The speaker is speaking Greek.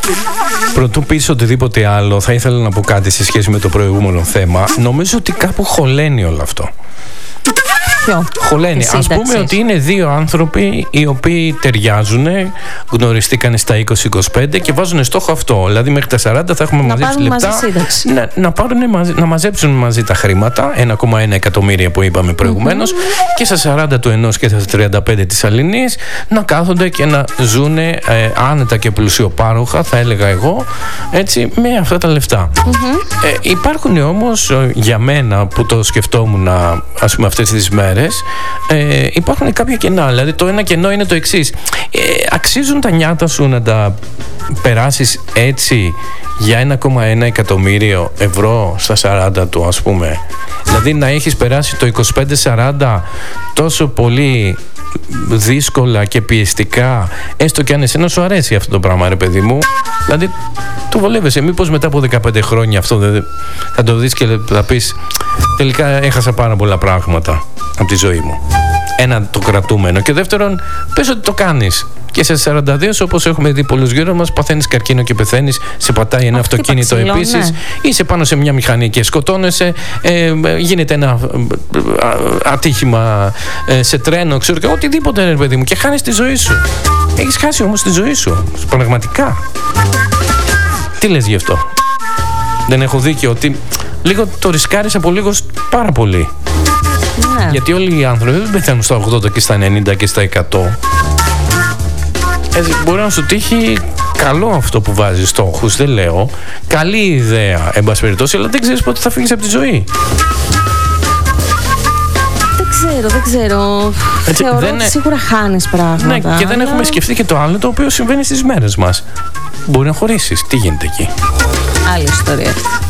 Πρωτού πεις οτιδήποτε άλλο, θα ήθελα να πω κάτι σε σχέση με το προηγούμενο θέμα. Νομίζω ότι κάπου χωλαίνει όλο αυτό. Ποιο? Χωλαίνει. Ας πούμε ότι είναι δύο άνθρωποι οι οποίοι ταιριάζουν, γνωριστήκαν στα 20-25 και βάζουν στόχο αυτό. Δηλαδή μέχρι τα 40 θα έχουμε μαζέψει λεπτά. Να μαζέψουν μαζί τα χρήματα, 1,1 εκατομμύρια που είπαμε προηγουμένως, και στα 40 του ενός και στα 35 της αλληνής να κάθονται και να ζουν άνετα και πλουσιοπάροχα, θα έλεγα εγώ, έτσι, με αυτά τα λεφτά. Υπάρχουν όμως, για μένα που το σκεφτόμουν, ας πούμε, αυτές τις μέρες, υπάρχουν κάποια κενά. Δηλαδή το ένα κενό είναι το εξής: αξίζουν τα νιάτα σου να τα περάσεις έτσι για 1,1 εκατομμύριο ευρώ στα 40 του, ας πούμε? Δηλαδή να έχεις περάσει το 25-40 τόσο πολύ δύσκολα και πιεστικά, έστω και αν εσένα σου αρέσει αυτό το πράγμα, ρε παιδί μου. Δηλαδή το βολεύεσαι. Μήπως μετά από 15 χρόνια αυτό θα το δεις και θα πεις, τελικά έχασα πάρα πολλά πράγματα από τη ζωή μου. Ένα, το κρατούμενο. Και δεύτερον, πες ότι το κάνεις και σε 42, όπως έχουμε δει πολλούς γύρω μας, παθαίνεις καρκίνο και πεθαίνεις, σε πατάει ένα αυτοκίνητο επίσης, είσαι πάνω σε μια μηχανή και σκοτώνεσαι, γίνεται ένα ατύχημα σε τρένο, ξέρω και οτιδήποτε, ρε παιδί μου, και χάνεις τη ζωή σου. Έχεις χάσει όμως τη ζωή σου, πραγματικά. Τι λες γι' αυτό? Δεν έχω δίκιο ότι λίγο το ρισκάρεις από λίγο πάρα πολύ? Ναι. Γιατί όλοι οι άνθρωποι δεν πεθαίνουν στα 80 και στα 90 και στα 100. Μπορεί να σου τύχει καλό αυτό που βάζεις στόχους, δεν λέω. Καλή ιδέα, εν πάση περιπτώσει, αλλά δεν ξέρεις πότε θα φύγεις από τη ζωή. Δεν ξέρω. Θεωρώ ότι σίγουρα χάνεις πράγματα. Ναι, και δεν έχουμε σκεφτεί και το άλλο, το οποίο συμβαίνει στις μέρες μας. Μπορεί να χωρίσεις. Τι γίνεται εκεί? Άλλη ιστορία.